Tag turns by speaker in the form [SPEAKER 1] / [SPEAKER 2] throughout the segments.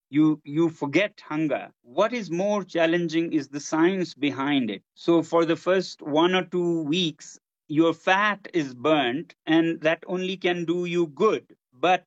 [SPEAKER 1] you forget hunger. What is more challenging is the science behind it. So for the first 1 or 2 weeks, your fat is burnt, and that only can do you good. But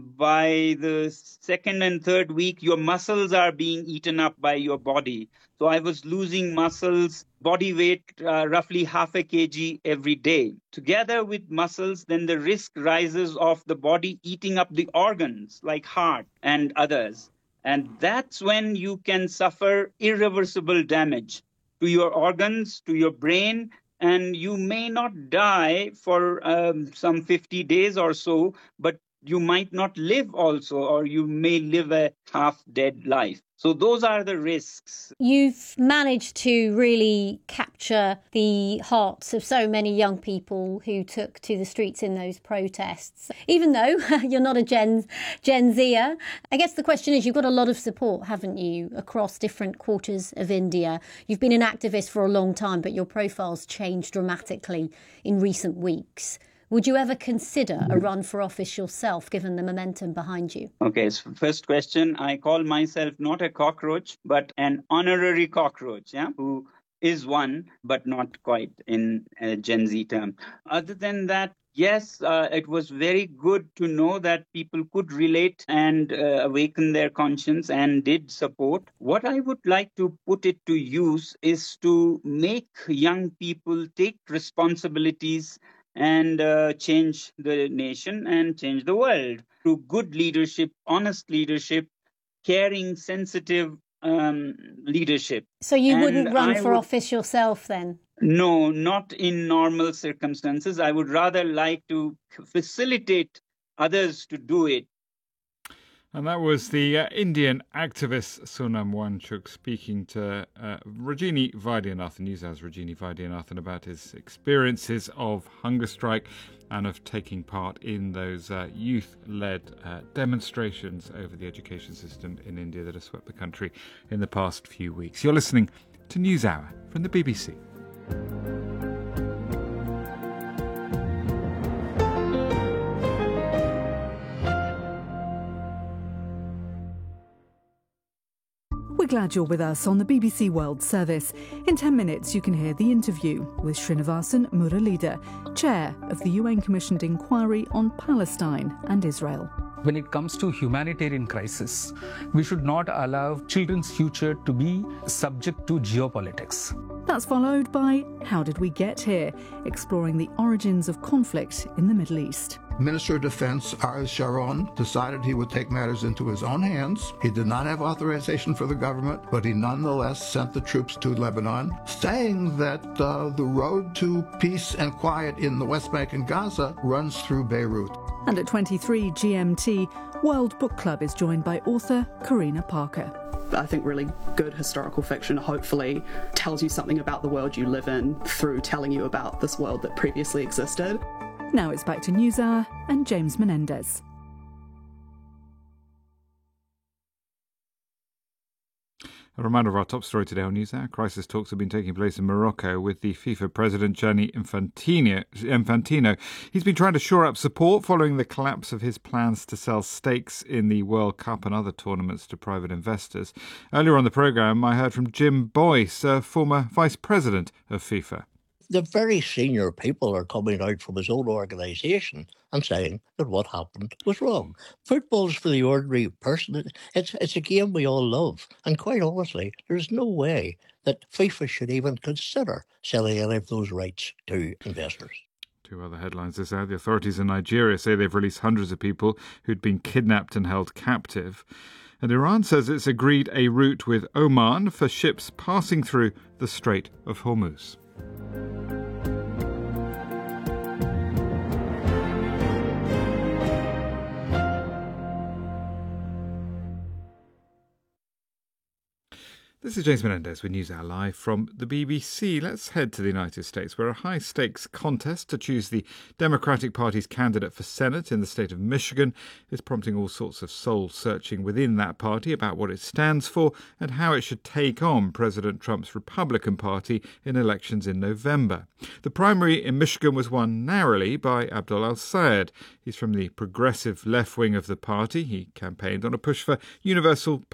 [SPEAKER 1] by the second and third week, your muscles are being eaten up by your body. So I was losing muscles, body weight, roughly half a kg every day. Together with muscles, then the risk rises of the body eating up the organs like heart and others. And that's when you can suffer irreversible damage to your organs, to your brain, and you may not die for some 50 days or so, but you might not live also, or you may live a half-dead life. So those are the risks.
[SPEAKER 2] You've managed to really capture the hearts of so many young people who took to the streets in those protests. Even though you're not a Gen Zer, I guess the question is, you've got a lot of support, haven't you, across different quarters of India. You've been an activist for a long time, but your profile's changed dramatically in recent weeks. Would you ever consider a run for office yourself, given the momentum behind you?
[SPEAKER 1] Okay, so first question, I call myself not a cockroach, but an honorary cockroach, who is one, but not quite in a Gen Z term. Other than that, yes, it was very good to know that people could relate and awaken their conscience and did support. What I would like to put it to use is to make young people take responsibilities and change the nation and change the world through good leadership, honest leadership, caring, sensitive leadership.
[SPEAKER 2] So you wouldn't run for office yourself then?
[SPEAKER 1] No, not in normal circumstances. I would rather like to facilitate others to do it.
[SPEAKER 3] And that was the Indian activist Sonam Wangchuk speaking to Rajini Vaidyanathan, NewsHour's Rajini Vaidyanathan, about his experiences of hunger strike and of taking part in those youth-led demonstrations over the education system in India that have swept the country in the past few weeks. You're listening to NewsHour from the BBC.
[SPEAKER 4] We're glad you're with us on the BBC World Service. In 10 minutes, you can hear the interview with Srinivasan Muralidhar, chair of the UN-commissioned inquiry on Palestine and Israel.
[SPEAKER 5] When it comes to humanitarian crisis, we should not allow children's future to be subject to geopolitics.
[SPEAKER 4] That's followed by How Did We Get Here?, exploring the origins of conflict in the Middle East.
[SPEAKER 6] Minister of Defense Ariel Sharon decided he would take matters into his own hands. He did not have authorization for the government, but he nonetheless sent the troops to Lebanon, saying that the road to peace and quiet in the West Bank and Gaza runs through Beirut.
[SPEAKER 4] And at 23 GMT, World Book Club is joined by author Karina Parker.
[SPEAKER 7] I think really good historical fiction hopefully tells you something about the world you live in through telling you about this world that previously existed.
[SPEAKER 4] Now it's back to NewsHour and James Menendez.
[SPEAKER 3] A reminder of our top story today on NewsHour. Crisis talks have been taking place in Morocco with the FIFA president Gianni Infantino. He's been trying to shore up support following the collapse of his plans to sell stakes in the World Cup and other tournaments to private investors. Earlier on the programme, I heard from Jim Boyce, former vice president of FIFA.
[SPEAKER 8] The very senior people are coming out from his own organisation and saying that what happened was wrong. Football's for the ordinary person. It's a game we all love. And quite honestly, there's no way that FIFA should even consider selling any of those rights to investors.
[SPEAKER 3] Two other headlines this hour. The authorities in Nigeria say they've released hundreds of people who'd been kidnapped and held captive. And Iran says it's agreed a route with Oman for ships passing through the Strait of Hormuz. This is James Menendez with NewsHour Live from the BBC. Let's head to the United States, where a high-stakes contest to choose the Democratic Party's candidate for Senate in the state of Michigan is prompting all sorts of soul-searching within that party about what it stands for and how it should take on President Trump's Republican Party in elections in November. The primary in Michigan was won narrowly by Abdul al-Sayed. He's from the progressive left wing of the party. He campaigned on a push for universal